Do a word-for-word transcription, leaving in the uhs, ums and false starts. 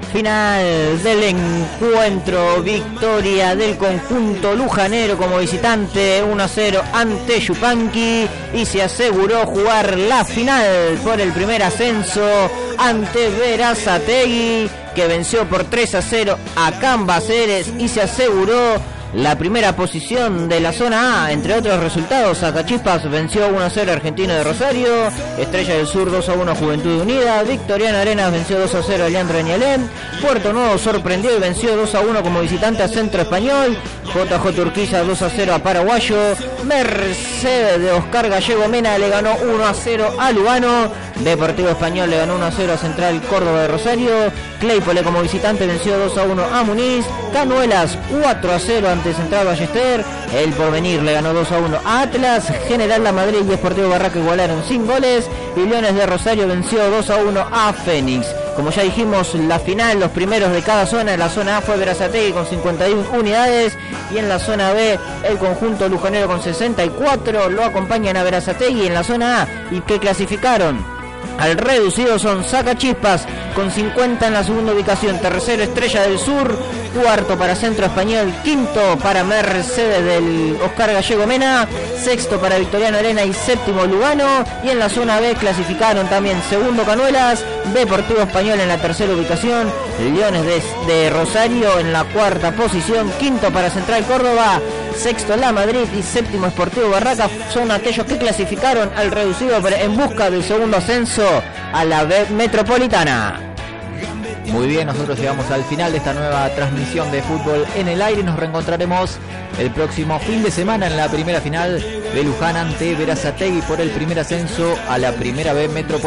Final del encuentro, victoria del conjunto lujanero como visitante uno a cero ante Yupanqui y se aseguró jugar la final por el primer ascenso ante Berazategui, que venció por tres a cero a Cambaceres y se aseguró la primera posición de la zona A. Entre otros resultados, Sacachispas venció uno a cero a Argentino de Rosario, Estrella del Sur dos a uno a Juventud Unida, Victoriano Arenas venció dos a cero a Leandro Añalén, Puerto Nuevo sorprendió y venció dos a uno como visitante a Centro Español, J J Urquiza dos a cero a Paraguayo, Mercedes de Oscar Gallego Mena le ganó uno a cero a Lugano, Deportivo Español le ganó uno a cero a Central Córdoba de Rosario, Claypole como visitante venció dos a uno a Muniz, Canuelas cuatro a cero ante Central Ballester, El Porvenir le ganó dos a uno a Atlas, General La Madrid y Sportivo Barraca igualaron sin goles y Leones de Rosario venció dos a uno a Fénix. Como ya dijimos, la final, los primeros de cada zona. En la zona A fue Berazategui con cincuenta y una unidades y en la zona B el conjunto lujanero con sesenta y cuatro. Lo acompañan a Berazategui en la zona A y que clasificaron al reducido son Sacachispas con cincuenta en la segunda ubicación, tercero Estrella del Sur, cuarto para Centro Español, quinto para Mercedes del Oscar Gallego Mena, sexto para Victoriano Arena y séptimo Lugano. Y en la zona B clasificaron también segundo Canuelas, Deportivo Español en la tercera ubicación, Leones de, de Rosario en la cuarta posición, quinto para Central Córdoba, sexto La Madrid y séptimo Sportivo Barraca. Son aquellos que clasificaron al reducido en busca del segundo ascenso a la B Metropolitana. Muy bien, nosotros llegamos al final de esta nueva transmisión de Fútbol en el Aire. Nos reencontraremos el próximo fin de semana en la primera final de Luján ante Berazategui por el primer ascenso a la primera B Metropolitana.